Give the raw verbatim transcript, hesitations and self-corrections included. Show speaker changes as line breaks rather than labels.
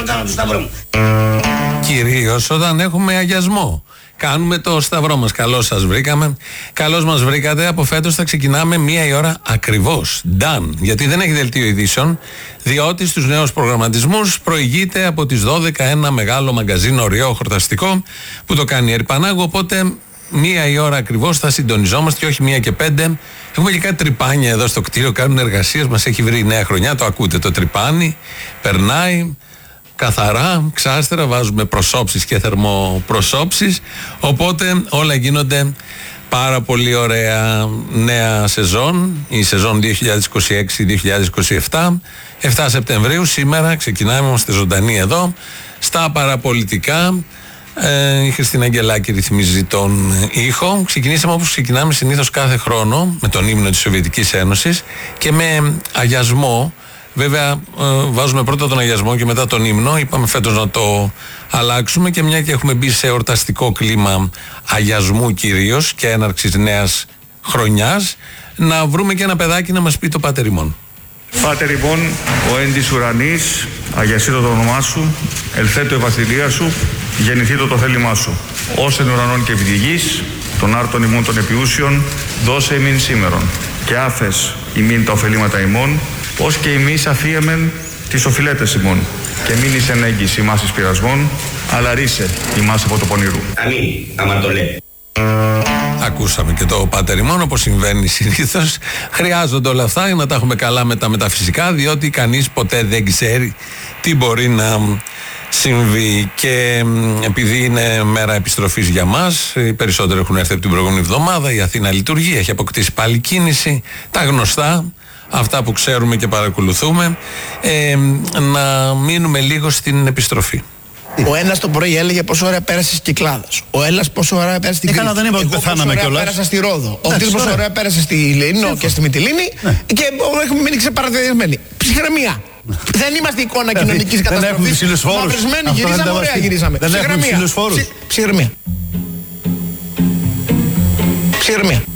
να κάνω το σταυρό μου.
Κυρίως όταν έχουμε αγιασμό. Κάνουμε το σταυρό μας. Καλώς σας βρήκαμε. Καλώς μας βρήκατε. Από φέτος θα ξεκινάμε μία η ώρα ακριβώς. Done. Γιατί δεν έχει δελτίο ειδήσεων. Διότι στους νέους προγραμματισμούς προηγείται από τις δώδεκα ένα μεγάλο μαγκαζίνο ωραίο χορταστικό που το κάνει η Ερπανάγου. Οπότε μία η ώρα ακριβώς θα συντονιζόμαστε και όχι μία και πέντε. Έχουμε και κάτι τρυπάνια εδώ στο κτίριο. Κάνουν εργασίες. Μας έχει βρει η νέα χρονιά. Το ακούτε το τρυπάνι. Περνάει. Καθαρά, ξάστερα, βάζουμε προσώψεις και θερμοπροσώψεις, οπότε όλα γίνονται πάρα πολύ ωραία. Νέα σεζόν, η σεζόν δύο χιλιάδες είκοσι έξι δύο χιλιάδες είκοσι επτά, εφτά Σεπτεμβρίου, σήμερα ξεκινάμε, είμαστε ζωντανοί εδώ, στα παραπολιτικά. Ε, η Χριστίνα Αγγελάκη ρυθμίζει τον ήχο. Ξεκινήσαμε όπως ξεκινάμε συνήθως κάθε χρόνο, με τον ύμνο της Σοβιετικής Ένωσης και με αγιασμό. Βέβαια, ε, βάζουμε πρώτα τον αγιασμό και μετά τον ύμνο. Είπαμε φέτος να το αλλάξουμε και μια και έχουμε μπει σε εορταστικό κλίμα αγιασμού κυρίως και έναρξης νέας χρονιάς, να βρούμε και ένα παιδάκι να μας πει το Πάτερ ημών.
Πάτερ ημών, ο εν της ουρανής, αγιασίτω το όνομά σου, ελθέτω η βασιλεία σου, γεννηθήτω το θέλημά σου. Ως εν ουρανών και επί τη γης, των άρτων ημών των επιούσιων, δώσε ημίν σήμερον. Και άφες ημίν τα ωφελήματα ημών, ως και εμείς αφίεμεν τις οφειλέτες ημών. Και μην εις εν έγκυς ημάς εις πειρασμών, αλλά ρίσε ημάς από το πονηρού.
Αμήν, άμα το λέει.
Ακούσαμε και το Πάτερ ημών, όπως συμβαίνει συνήθως. Χρειάζονται όλα αυτά για να τα έχουμε καλά με τα μεταφυσικά, διότι κανείς ποτέ δεν ξέρει τι μπορεί να συμβεί. Και επειδή είναι μέρα επιστροφής για μας, οι περισσότεροι έχουν έρθει από την προηγούμενη εβδομάδα, η Αθήνα λειτουργεί, έχει αποκτήσει πάλι κίνηση, τα γνωστά, αυτά που ξέρουμε και παρακολουθούμε. Ε, να μείνουμε λίγο στην επιστροφή.
Ο ένας το πρωί έλεγε πόσο ωραία πέρασε στις Κυκλάδες. Ο Έλλας πόσο ωραία πέρασε στην Κρήτη.
δεν είπα ότι πεθάναμε κιόλας.
Πέρασα στη Ρόδο. Ο Τίτλος πόσο ωραία πέρασε στη Λεϊνό και στη Μυτιλήνη. Ναι. Και έχουμε μείνει ξεπαραδιασμένοι. Ψυχραιμία. Δεν είμαστε εικόνα κοινωνικής καταστροφής. Μαυρισμένοι γυρίσαμε, ωραία γυρίσαμε.
Δεν έχουμε ψηλούς φόρους.
Ψυχραιμία. Ψυχραιμία.